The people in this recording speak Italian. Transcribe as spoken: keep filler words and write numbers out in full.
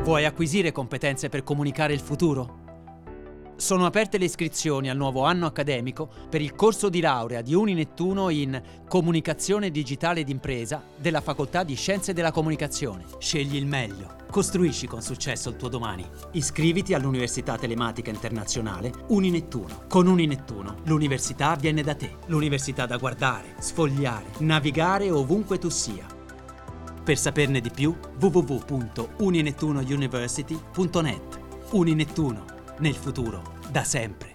Vuoi acquisire competenze per comunicare il futuro? Sono aperte le iscrizioni al nuovo anno accademico per il corso di laurea di Uninettuno in Comunicazione Digitale d'Impresa della Facoltà di Scienze della Comunicazione. Scegli il meglio. Costruisci con successo il tuo domani. Iscriviti all'Università Telematica Internazionale Uninettuno. Con Uninettuno l'università viene da te. L'università da guardare, sfogliare, navigare ovunque tu sia. Per saperne di più, w w w punto uninettunouniversity punto net. Uninettuno, nel futuro, da sempre.